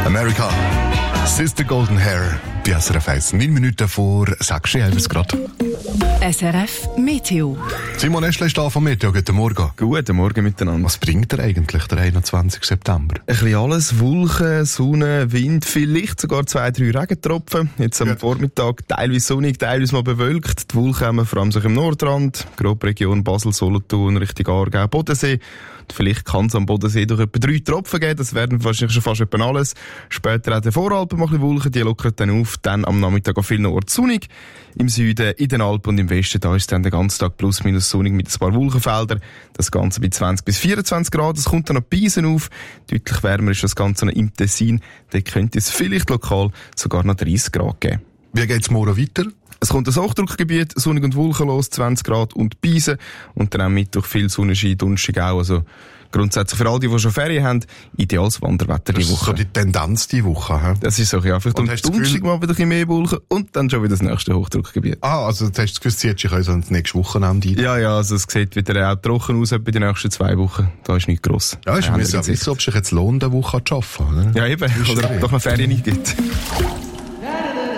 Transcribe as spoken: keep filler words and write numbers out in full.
America. Sister Golden Hair. Bei S R F eins. neun Minuten vor sechs Uhr Grad. S R F Meteo. Simon Eschle ist da vom Meteo. Guten Morgen. Guten Morgen miteinander. Was bringt er eigentlich, der einundzwanzigsten September? Ein bisschen alles. Wolken, Sonne, Wind, vielleicht sogar zwei, drei Regentropfen. Jetzt am ja. Vormittag teilweise sonnig, teilweise mal bewölkt. Die Wolken haben vor allem sich im Nordrand, grobe Region Basel, Solothurn, Richtung Aargau, Bodensee. Vielleicht kann es am Bodensee durch etwa drei Tropfen geben, das werden wahrscheinlich schon fast etwa alles. Später auch der Voralpen mal ein bisschen Wolken, die lockern dann auf, dann am Nachmittag an vielen Orten sonnig. Im Süden, in den Alpen und im Westen, da ist dann den ganzen Tag plus minus sonnig mit ein paar Wolkenfeldern. Das Ganze bei zwanzig bis vierundzwanzig Grad, es kommt dann noch Pisen auf. Deutlich wärmer ist das Ganze noch im Tessin, da könnte es vielleicht lokal sogar noch dreißig Grad geben. Wie geht's morgen weiter? Es kommt ein Hochdruckgebiet, sonnig und wolkenlos, zwanzig Grad und Pisen. Und dann auch Mittwoch viel Sonnenschein, Donnerstag auch. Also grundsätzlich für all die, die schon Ferien haben, ideales Wanderwetter die Woche. Das ist so die Tendenz die Woche. He? Das ist so, ja. Vielleicht am Donnerstag mal wieder ein bisschen mehr Wolken und dann schon wieder das nächste Hochdruckgebiet. Ah, also jetzt hast du das Gefühl, zieht sich also ins nächste Wochenende ein? Ja, ja, also es sieht wieder auch trocken aus bei den nächsten zwei Wochen. Da ist nichts gross. Ja, ich muss ja wissen, ob es sich jetzt lohnt, eine Woche zu arbeiten. Oder? Ja, eben. Oder doch noch Ferien nicht gibt.